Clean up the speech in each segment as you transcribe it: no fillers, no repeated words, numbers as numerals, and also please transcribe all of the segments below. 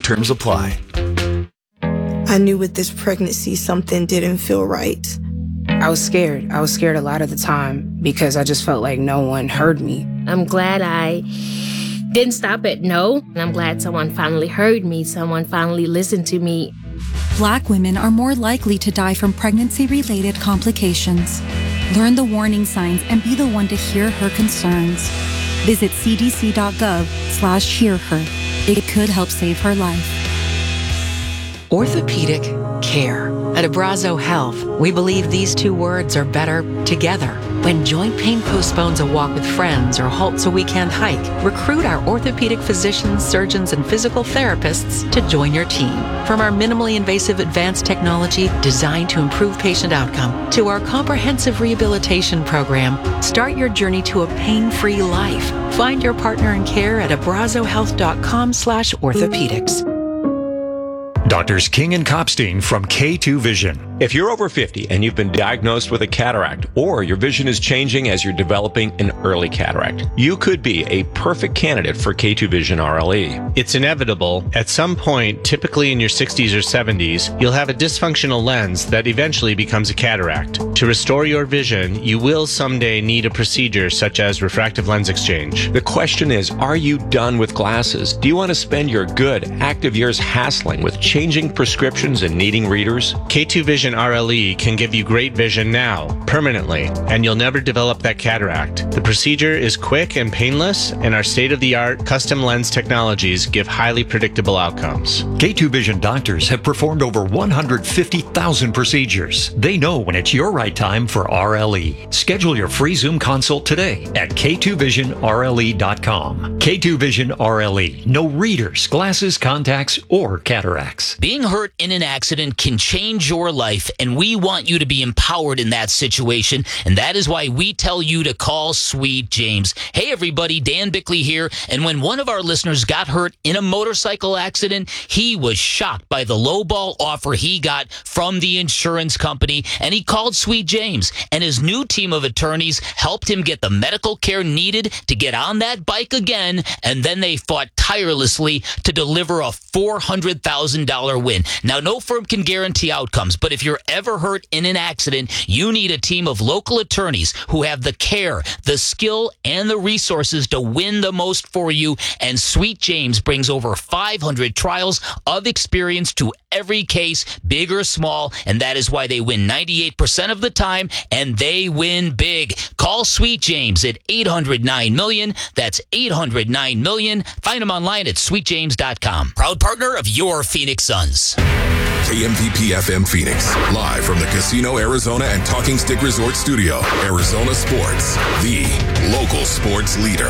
Terms apply. I knew with this pregnancy something didn't feel right. I was scared. I was scared a lot of the time because I just felt like no one heard me. I'm glad I didn't stop at no. And I'm glad someone finally heard me. Someone finally listened to me. Black women are more likely to die from pregnancy-related complications. Learn the warning signs and be the one to hear her concerns. Visit cdc.gov/hearher. It could help save her life. Orthopedic care. At Abrazo Health, we believe these two words are better together. When joint pain postpones a walk with friends or halts a weekend hike, recruit our orthopedic physicians, surgeons, and physical therapists to join your team. From our minimally invasive advanced technology designed to improve patient outcome to our comprehensive rehabilitation program, start your journey to a pain-free life. Find your partner in care at abrazohealth.com/orthopedics. Doctors King and Kopstein from K2 Vision. If you're over 50 and you've been diagnosed with a cataract, or your vision is changing as you're developing an early cataract, you could be a perfect candidate for K2 Vision RLE. It's inevitable. At some point, typically in your 60s or 70s, you'll have a dysfunctional lens that eventually becomes a cataract. To restore your vision, you will someday need a procedure such as refractive lens exchange. The question is, are you done with glasses? Do you want to spend your good, active years hassling with changing prescriptions and needing readers? K2 Vision RLE can give you great vision now, permanently, and you'll never develop that cataract. The procedure is quick and painless, and our state-of-the-art custom lens technologies give highly predictable outcomes. K2 Vision doctors have performed over 150,000 procedures. They know when it's your right time for RLE. Schedule your free Zoom consult today at k2visionrle.com. K2 Vision RLE. No readers, glasses, contacts, or cataracts. Being hurt in an accident can change your life, and we want you to be empowered in that situation, and that is why we tell you to call Sweet James. Hey everybody, Dan Bickley here, and when one of our listeners got hurt in a motorcycle accident, he was shocked by the lowball offer he got from the insurance company, and he called Sweet James, and his new team of attorneys helped him get the medical care needed to get on that bike again, and then they fought tirelessly to deliver a $400,000 win. Now, no firm can guarantee outcomes, but if you're ever hurt in an accident, you need a team of local attorneys who have the care, the skill, and the resources to win the most for you. And Sweet James brings over 500 trials of experience to every case, big or small, and that is why they win 98% of the time, and they win big. Call Sweet James at 800-9-million. That's 800-9-million. Find them online at sweetjames.com. Proud partner of your Phoenix Suns. KMVP FM Phoenix, live from the Casino Arizona and Talking Stick Resort Studio. Arizona Sports, the local sports leader.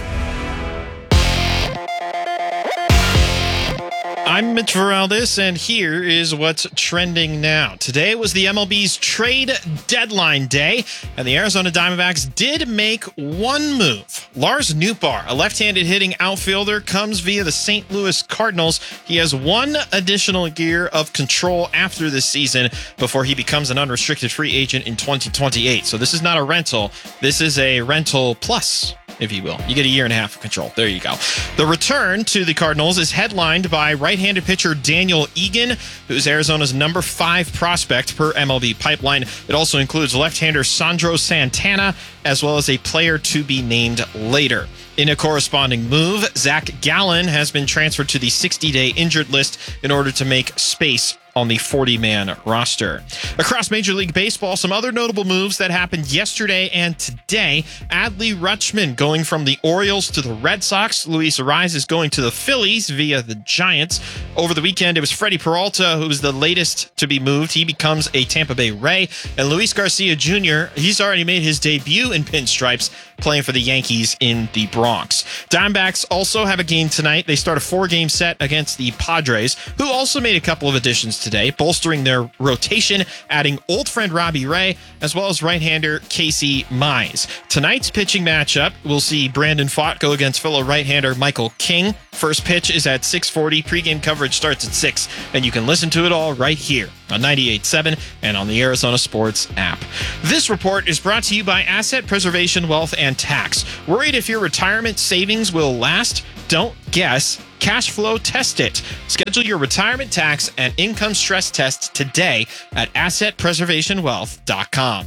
I'm Mitch Veraldez, and here is what's trending now. Today was the MLB's trade deadline day, and the Arizona Diamondbacks did make one move. Lars Nootbaar, a left-handed hitting outfielder, comes via the St. Louis Cardinals. He has one additional year of control after this season before he becomes an unrestricted free agent in 2028. So this is not a rental. This is a rental plus, if you will. You get a year and a half of control. There you go. The return to the Cardinals is headlined by right-handed pitcher Daniel Egan, who's Arizona's number 5 prospect per MLB Pipeline. It also includes left-hander Sandro Santana, as well as a player to be named later. In a corresponding move, Zach Gallen has been transferred to the 60-day injured list in order to make space on the 40-man roster. Across Major League Baseball, some other notable moves that happened yesterday and today. Adley Rutschman going from the Orioles to the Red Sox. Luis Arraez is going to the Phillies via the Giants. Over the weekend, it was Freddie Peralta who was the latest to be moved. He becomes a Tampa Bay Ray. And Luis Garcia Jr., he's already made his debut in pinstripes, playing for the Yankees in the Bronx. Diamondbacks also have a game tonight. They start a 4-game set against the Padres, who also made a couple of additions today, bolstering their rotation, adding old friend Robbie Ray, as well as right-hander Casey Mize. Tonight's pitching matchup, we'll see Brandon Pfaadt go against fellow right-hander Michael King. First pitch is at 6:40. Pre-game coverage coverage starts at 6, and you can listen to it all right here on 98.7 and on the Arizona Sports app. This report is brought to you by Asset Preservation Wealth and Tax. Worried if your retirement savings will last? Don't guess. Cash flow test it. Schedule your retirement tax and income stress test today at assetpreservationwealth.com.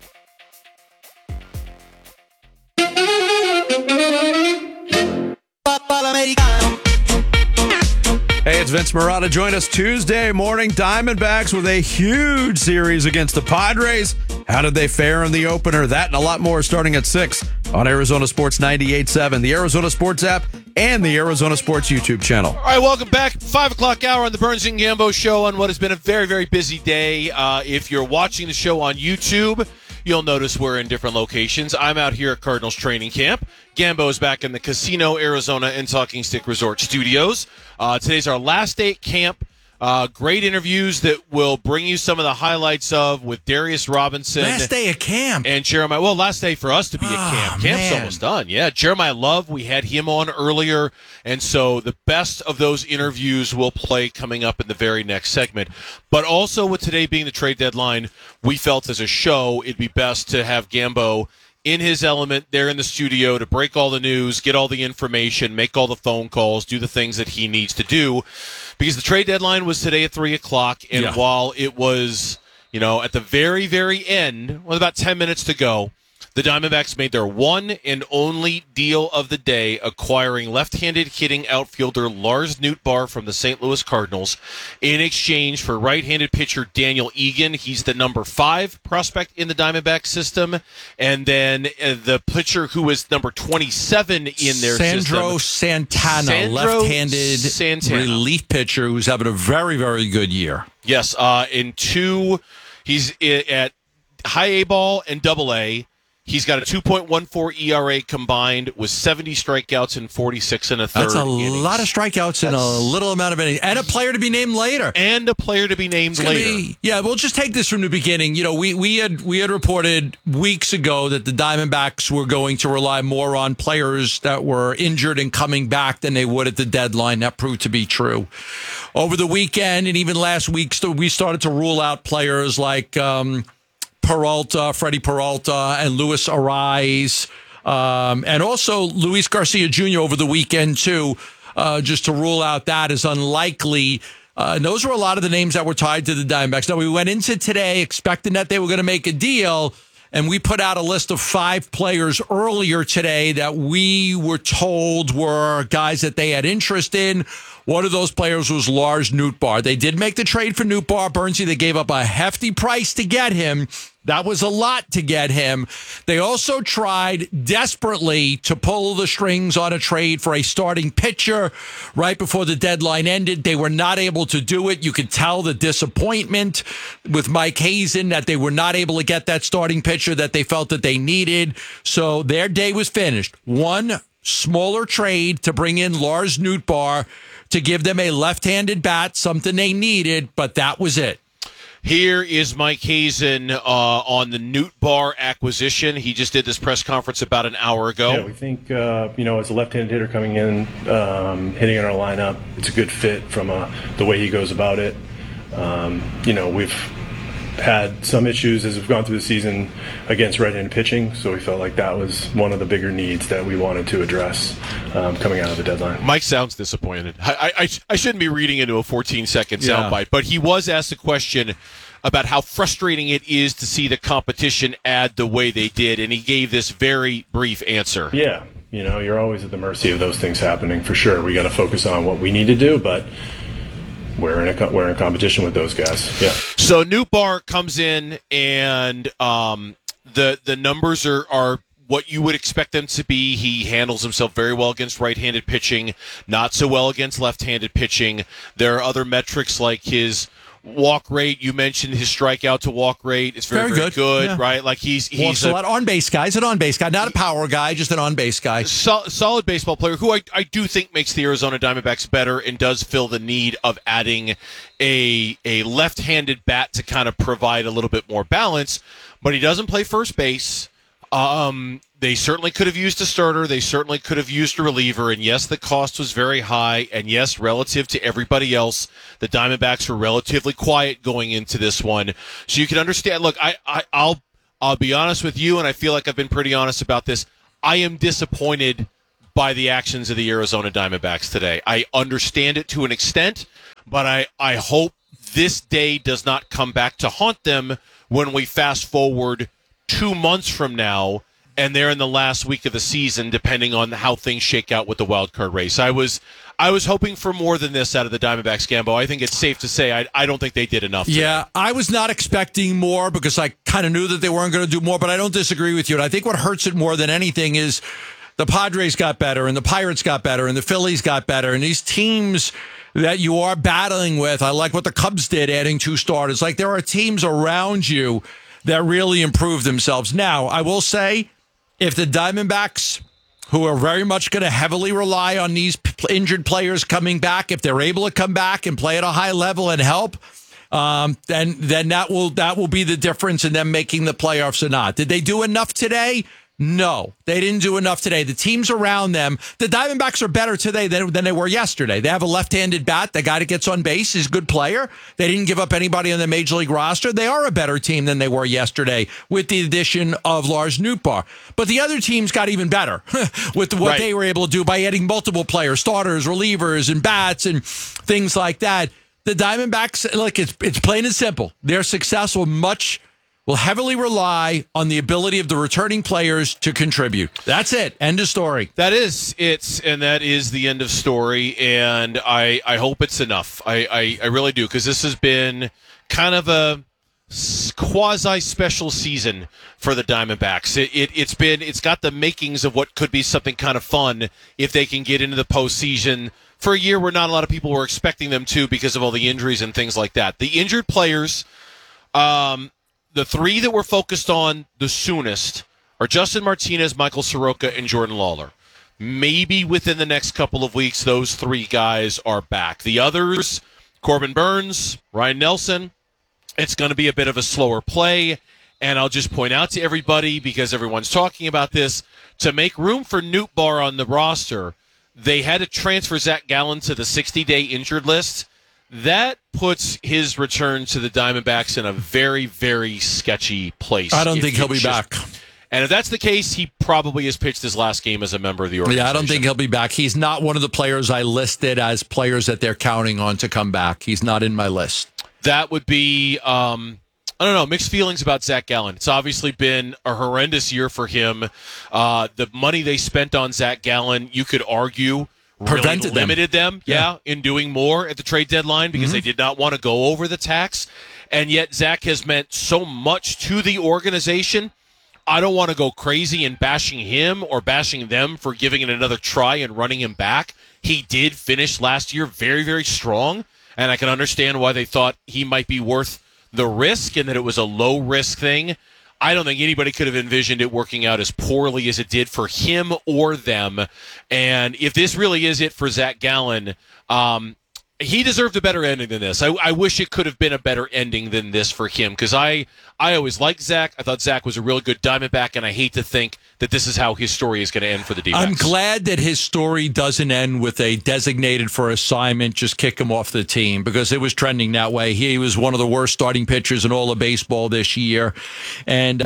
Hey, it's Vince Marotta. Join us Tuesday morning. Diamondbacks with a huge series against the Padres. How did they fare in the opener? That and a lot more starting at 6 on Arizona Sports 98.7, the Arizona Sports app, and the Arizona Sports YouTube channel. All right, welcome back. 5 o'clock hour on the Burns and Gambo show on what has been a very, very busy day. If you're watching the show on YouTube, you'll notice we're in different locations. I'm out here at Cardinals training camp. Gambo is back in the Casino, Arizona, and Talking Stick Resort studios. Today's our last day at camp. Great interviews that will bring you some of the highlights of with Darius Robinson. Last day of camp. And Jeremiah. Well, last day for us to be at camp. Camp's almost done. Yeah, Jeremiah Love, we had him on earlier. And so the best of those interviews will play coming up in the very next segment. But also with today being the trade deadline, we felt as a show it'd be best to have Gambo in his element there in the studio to break all the news, get all the information, make all the phone calls, do the things that he needs to do. Because the trade deadline was today at 3 o'clock, and while it was, at the very, very end, with about 10 minutes to go, the Diamondbacks made their one and only deal of the day, acquiring left-handed hitting outfielder Lars Nootbaar from the St. Louis Cardinals in exchange for right-handed pitcher Daniel Egan. He's the number 5 prospect in the Diamondback system. And then the pitcher who was number 27 in their Sandro system. Santana, left-handed relief pitcher who's having a very, very good year. Yes, he's at high A ball and double A. He's got a 2.14 ERA combined with 70 strikeouts and 46 and a third. That's a lot of strikeouts in a little amount of innings. And a player to be named later. Yeah, we'll just take this from the beginning. We had reported weeks ago that the Diamondbacks were going to rely more on players that were injured and coming back than they would at the deadline. That proved to be true. Over the weekend and even last week, we started to rule out players like Freddie Peralta, and Luis Arraez, and also Luis Garcia Jr. over the weekend, too, just to rule out that as unlikely. And those were a lot of the names that were tied to the Diamondbacks. Now, we went into today expecting that they were going to make a deal, and we put out a list of 5 players earlier today that we were told were guys that they had interest in. One of those players was Lars Nootbaar. They did make the trade for Nootbaar, Bernsey. They gave up a hefty price to get him. That was a lot to get him. They also tried desperately to pull the strings on a trade for a starting pitcher right before the deadline ended. They were not able to do it. You could tell the disappointment with Mike Hazen that they were not able to get that starting pitcher that they felt that they needed. So their day was finished. One smaller trade to bring in Lars Nootbaar to give them a left-handed bat, something they needed, but that was it. Here is Mike Hazen on the Nootbaar acquisition. He just did this press conference about an hour ago. Yeah, we think, as a left-handed hitter coming in, hitting in our lineup, it's a good fit from the way he goes about it. We've had some issues as we've gone through the season against right-handed pitching, so we felt like that was one of the bigger needs that we wanted to address coming out of the deadline. Mike sounds disappointed. I shouldn't be reading into a 14-second soundbite, but he was asked a question about how frustrating it is to see the competition add the way they did, and he gave this very brief answer. Yeah, you're always at the mercy of those things happening, for sure. We got to focus on what we need to do, but we're in competition with those guys. Yeah. So Nootbaar comes in, and the numbers are what you would expect them to be. He handles himself very well against right-handed pitching, not so well against left-handed pitching. There are other metrics like his walk rate. You mentioned his strikeout to walk rate. It's very good, yeah. Right? Like he's walks a lot on-base guy. He's an on-base guy, not a power guy, just an on-base guy. Solid baseball player who I do think makes the Arizona Diamondbacks better and does fill the need of adding a left-handed bat to kind of provide a little bit more balance. But he doesn't play first base. They certainly could have used a starter. They certainly could have used a reliever. And yes, the cost was very high. And yes, relative to everybody else, the Diamondbacks were relatively quiet going into this one. So you can understand. Look, I'll be honest with you, and I feel like I've been pretty honest about this. I am disappointed by the actions of the Arizona Diamondbacks today. I understand it to an extent, but I hope this day does not come back to haunt them when we fast forward 2 months from now and they're in the last week of the season, depending on how things shake out with the wild card race. I was hoping for more than this out of the Diamondbacks, Gambo. I think it's safe to say I don't think they did enough today. Yeah, I was not expecting more because I kind of knew that they weren't going to do more, but I don't disagree with you. And I think what hurts it more than anything is the Padres got better and the Pirates got better and the Phillies got better. And these teams that you are battling with, I like what the Cubs did, adding 2 starters. Like, there are teams around you that really improved themselves. Now, I will say, if the Diamondbacks, who are very much going to heavily rely on these injured players coming back, if they're able to come back and play at a high level and help, then that will be the difference in them making the playoffs or not. Did they do enough today? No, they didn't do enough today. The teams around them, the Diamondbacks are better today than they were yesterday. They have a left-handed bat. The guy that gets on base is a good player. They didn't give up anybody on the Major League roster. They are a better team than they were yesterday with the addition of Lars Nootbaar. But the other teams got even better with what they were able to do by adding multiple players, starters, relievers, and bats and things like that. The Diamondbacks, look, it's plain and simple. Their success will heavily rely on the ability of the returning players to contribute. That's it. End of story. That is the end of story, and I hope it's enough. I really do, because this has been kind of a quasi-special season for the Diamondbacks. It's got the makings of what could be something kind of fun if they can get into the postseason for a year where not a lot of people were expecting them to because of all the injuries and things like that. The injured players, the 3 that we're focused on the soonest are Justin Martinez, Michael Soroka, and Jordan Lawler. Maybe within the next couple of weeks, those 3 guys are back. The others, Corbin Burns, Ryan Nelson, it's going to be a bit of a slower play. And I'll just point out to everybody, because everyone's talking about this, to make room for Nootbaar on the roster, they had to transfer Zach Gallen to the 60-day injured list. That puts his return to the Diamondbacks in a very, very sketchy place. I don't think he'll be back. And if that's the case, he probably has pitched his last game as a member of the organization. Yeah, I don't think he'll be back. He's not one of the players I listed as players that they're counting on to come back. He's not in my list. That would be, I don't know, mixed feelings about Zach Gallen. It's obviously been a horrendous year for him. The money they spent on Zach Gallen, you could argue, really limited them in doing more at the trade deadline because they did not want to go over the tax. And yet Zach has meant so much to the organization. I don't want to go crazy in bashing him or bashing them for giving it another try and running him back. He did finish last year very, very strong, and I can understand why they thought he might be worth the risk and that it was a low-risk thing. I don't think anybody could have envisioned it working out as poorly as it did for him or them. And if this really is it for Zach Gallen, he deserved a better ending than this. I wish it could have been a better ending than this for him, because I always liked Zach. I thought Zach was a real good Diamondback, and I hate to think that this is how his story is going to end for the D-backs. I'm glad that his story doesn't end with a designated for assignment, just kick him off the team, because it was trending that way. He was one of the worst starting pitchers in all of baseball this year. And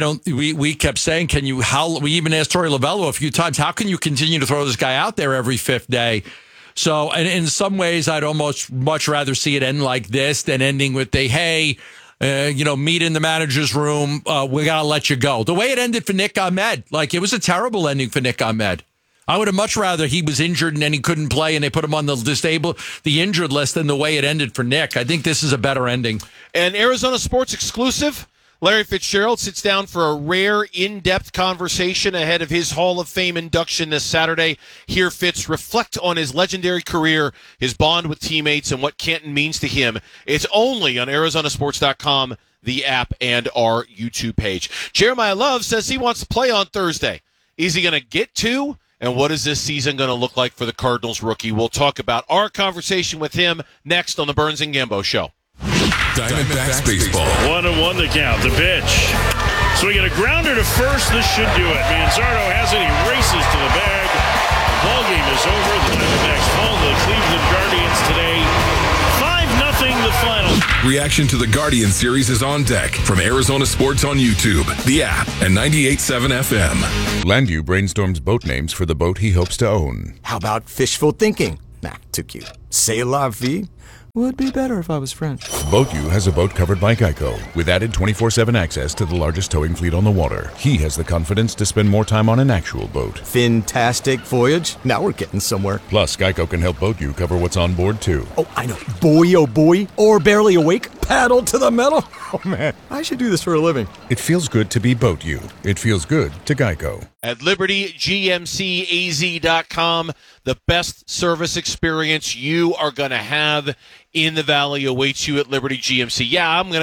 we kept saying, we even asked Torey Lovello a few times, how can you continue to throw this guy out there every 5th day? So, and in some ways, I'd almost much rather see it end like this than ending with meet in the manager's room. We got to let you go. The way it ended for Nick Ahmed, it was a terrible ending for Nick Ahmed. I would have much rather he was injured and then he couldn't play and they put him on the injured list than the way it ended for Nick. I think this is a better ending. And Arizona Sports exclusive, Larry Fitzgerald sits down for a rare, in-depth conversation ahead of his Hall of Fame induction this Saturday. Hear Fitz reflect on his legendary career, his bond with teammates, and what Canton means to him. It's only on ArizonaSports.com, the app, and our YouTube page. Jeremiah Love says he wants to play on Thursday. Is he going to get to? And what is this season going to look like for the Cardinals rookie? We'll talk about our conversation with him next on the Burns and Gambo Show. Diamondbacks baseball. 1-1 the count. The pitch. So we get a grounder to first. This should do it. Manzardo has it. He races to the bag. The ball game is over. The Diamondbacks fall to the Cleveland Guardians today. 5-0 the final. Reaction to the Guardian series is on deck from Arizona Sports on YouTube, the app, and 98.7 FM. Landu brainstorms boat names for the boat he hopes to own. How about fishful thinking? Nah, too cute. C'est la vie? Would be better if I was French. BoatU has a boat covered by Geico, with added 24/7 access to the largest towing fleet on the water. He has the confidence to spend more time on an actual boat. Fantastic voyage. Now we're getting somewhere. Plus, Geico can help BoatU cover what's on board, too. Oh, I know. Boy, oh boy. Or barely awake. Paddle to the metal. Oh, man. I should do this for a living. It feels good to be BoatU. It feels good to Geico. At LibertyGMCAZ.com, the best service experience you are going to have in the Valley awaits you at Liberty GMC. Yeah, I'm going to